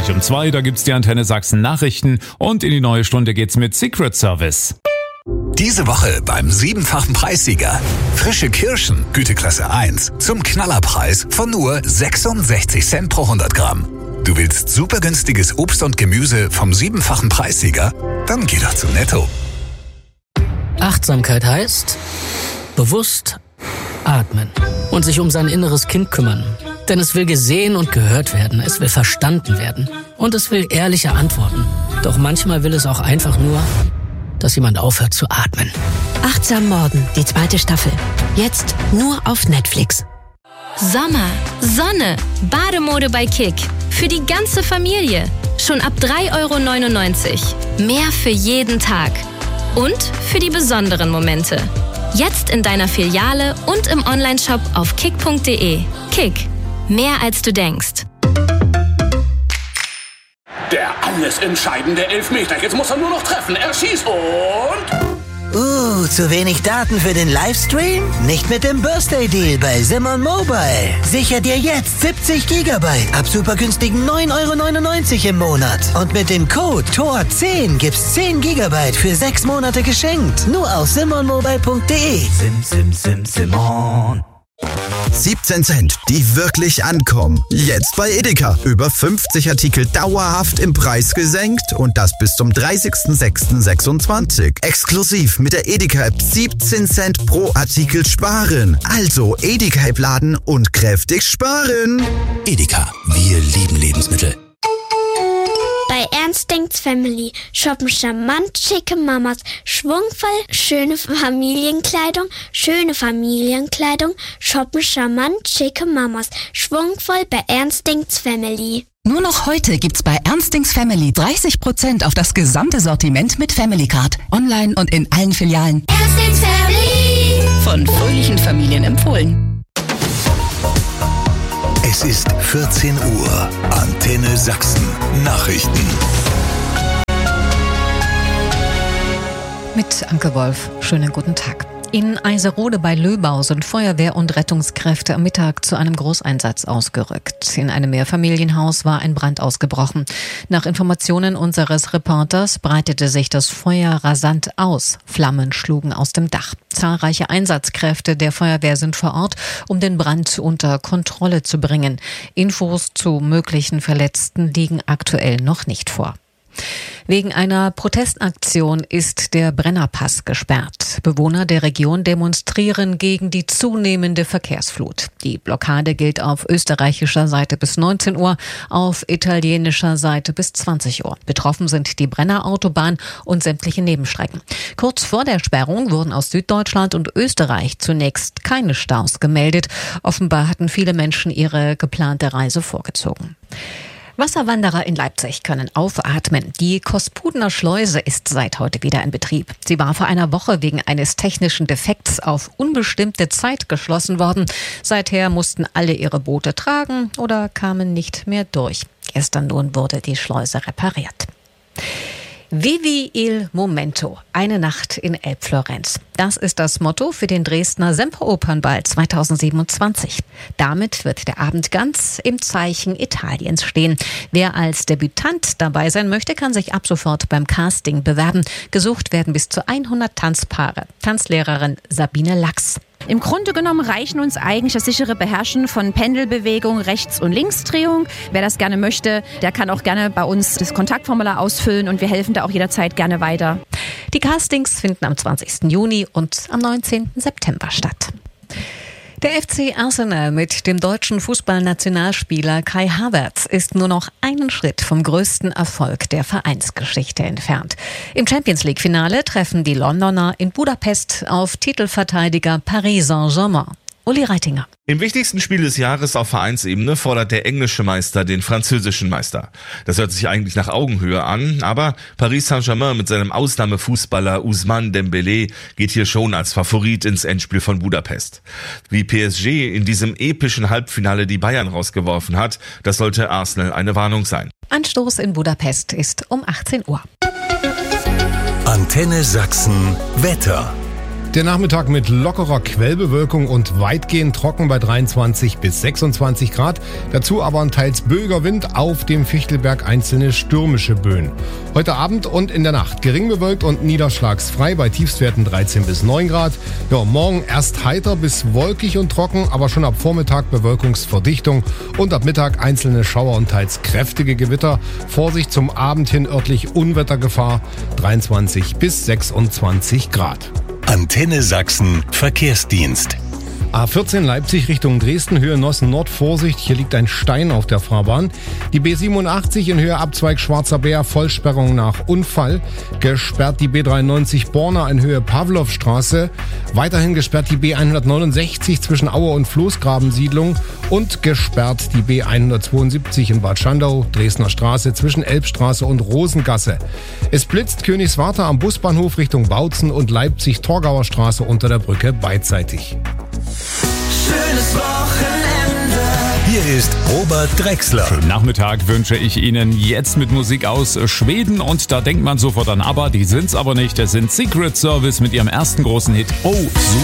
Gleich um 2, da gibt's die Antenne Sachsen Nachrichten und in die neue Stunde geht's mit Secret Service. Diese Woche beim 7-fachen Preissieger. Frische Kirschen, Güteklasse 1, zum Knallerpreis von nur 66 Cent pro 100 Gramm. Du willst super günstiges Obst und Gemüse vom 7-fachen Preissieger? Dann geh doch zu Netto. Achtsamkeit heißt bewusst atmen und sich um sein inneres Kind kümmern. Denn es will gesehen und gehört werden, es will verstanden werden und es will ehrliche Antworten. Doch manchmal will es auch einfach nur, dass jemand aufhört zu atmen. Achtsam Morden, die 2. Staffel. Jetzt nur auf Netflix. Sommer, Sonne, Bademode bei Kick. Für die ganze Familie. Schon ab 3,99 €. Mehr für jeden Tag. Und für die besonderen Momente. Jetzt in deiner Filiale und im Onlineshop auf kick.de. Kick. Mehr als du denkst. Der alles entscheidende Elfmeter. Jetzt muss er nur noch treffen. Er schießt und... Zu wenig Daten für den Livestream? Nicht mit dem Birthday Deal bei Simon Mobile. Sicher dir jetzt 70 GB ab super günstigen 9,99 € im Monat. Und mit dem Code TOR10 gibt's 10 GB für 6 Monate geschenkt. Nur auf simonmobile.de. Simon. 17 Cent, die wirklich ankommen. Jetzt bei Edeka. Über 50 Artikel dauerhaft im Preis gesenkt und das bis zum 30.06.26. Exklusiv mit der Edeka-App 17 Cent pro Artikel sparen. Also Edeka-App laden und kräftig sparen. Edeka, wir lieben Lebensmittel. Bei Ernst denkt's Family shoppen charmant schicke Mamas, schwungvoll schöne Familienkleidung, shoppen charmant schicke Mamas, schwungvoll bei Ernst denkt's Family. Nur noch heute gibt's bei Ernst denkt's Family 30% auf das gesamte Sortiment mit Family Card. Online und in allen Filialen. Ernst denkt's Family. Von fröhlichen Familien empfohlen. Es ist 14 Uhr. Antenne Sachsen. Nachrichten. Mit Anke Wolf. Schönen guten Tag. In Eiserode bei Löbau sind Feuerwehr und Rettungskräfte am Mittag zu einem Großeinsatz ausgerückt. In einem Mehrfamilienhaus war ein Brand ausgebrochen. Nach Informationen unseres Reporters breitete sich das Feuer rasant aus. Flammen schlugen aus dem Dach. Zahlreiche Einsatzkräfte der Feuerwehr sind vor Ort, um den Brand unter Kontrolle zu bringen. Infos zu möglichen Verletzten liegen aktuell noch nicht vor. Wegen einer Protestaktion ist der Brennerpass gesperrt. Bewohner der Region demonstrieren gegen die zunehmende Verkehrsflut. Die Blockade gilt auf österreichischer Seite bis 19 Uhr, auf italienischer Seite bis 20 Uhr. Betroffen sind die Brennerautobahn und sämtliche Nebenstrecken. Kurz vor der Sperrung wurden aus Süddeutschland und Österreich zunächst keine Staus gemeldet. Offenbar hatten viele Menschen ihre geplante Reise vorgezogen. Wasserwanderer in Leipzig können aufatmen. Die Kospudener Schleuse ist seit heute wieder in Betrieb. Sie war vor einer Woche wegen eines technischen Defekts auf unbestimmte Zeit geschlossen worden. Seither mussten alle ihre Boote tragen oder kamen nicht mehr durch. Gestern nun wurde die Schleuse repariert. Vivi il Momento, eine Nacht in Elbflorenz. Das ist das Motto für den Dresdner Semperopernball 2027. Damit wird der Abend ganz im Zeichen Italiens stehen. Wer als Debütant dabei sein möchte, kann sich ab sofort beim Casting bewerben. Gesucht werden bis zu 100 Tanzpaare. Tanzlehrerin Sabine Lachs. Im Grunde genommen reichen uns eigentlich das sichere Beherrschen von Pendelbewegung, Rechts- und Linksdrehung. Wer das gerne möchte, der kann auch gerne bei uns das Kontaktformular ausfüllen und wir helfen da auch jederzeit gerne weiter. Die Castings finden am 20. Juni und am 19. September statt. Der FC Arsenal mit dem deutschen Fußballnationalspieler Kai Havertz ist nur noch einen Schritt vom größten Erfolg der Vereinsgeschichte entfernt. Im Champions-League-Finale treffen die Londoner in Budapest auf Titelverteidiger Paris Saint-Germain. Uli Reitinger. Im wichtigsten Spiel des Jahres auf Vereinsebene fordert der englische Meister den französischen Meister. Das hört sich eigentlich nach Augenhöhe an, aber Paris Saint-Germain mit seinem Ausnahmefußballer Ousmane Dembélé geht hier schon als Favorit ins Endspiel von Budapest. Wie PSG in diesem epischen Halbfinale die Bayern rausgeworfen hat, das sollte Arsenal eine Warnung sein. Anstoß in Budapest ist um 18 Uhr. Antenne Sachsen Wetter. Der Nachmittag mit lockerer Quellbewölkung und weitgehend trocken bei 23 bis 26 Grad. Dazu aber ein teils böiger Wind, auf dem Fichtelberg einzelne stürmische Böen. Heute Abend und in der Nacht gering bewölkt und niederschlagsfrei bei Tiefstwerten 13 bis 9 Grad. Ja, morgen erst heiter bis wolkig und trocken, aber schon ab Vormittag Bewölkungsverdichtung und ab Mittag einzelne Schauer und teils kräftige Gewitter. Vorsicht zum Abend hin örtlich Unwettergefahr 23 bis 26 Grad. Antenne Sachsen Verkehrsdienst. A14 Leipzig Richtung Dresden, Höhe Nossen Nord, Vorsicht, hier liegt ein Stein auf der Fahrbahn. Die B87 in Höhe Abzweig Schwarzer Bär, Vollsperrung nach Unfall. Gesperrt die B93 Borna in Höhe Pawlowstraße. Weiterhin gesperrt die B169 zwischen Aue und Floßgrabensiedlung. Und gesperrt die B172 in Bad Schandau, Dresdner Straße zwischen Elbstraße und Rosengasse. Es blitzt Königswarter am Busbahnhof Richtung Bautzen und Leipzig-Torgauer Straße unter der Brücke beidseitig. Schönes Wochenende. Hier ist Robert Drexler. Schönen Nachmittag wünsche ich Ihnen jetzt mit Musik aus Schweden. Und da denkt man sofort an ABBA, die sind's aber nicht. Das sind Secret Service mit ihrem ersten großen Hit Oh Super.